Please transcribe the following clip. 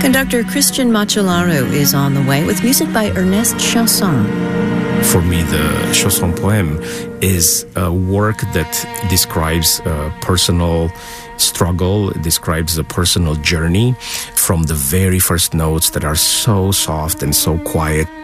Conductor Christian Macellaro is on the way with music by Ernest Chausson. For me, the Chausson poem is a work that describes a personal struggle, describes a personal journey from the very first notes that are so soft and so quiet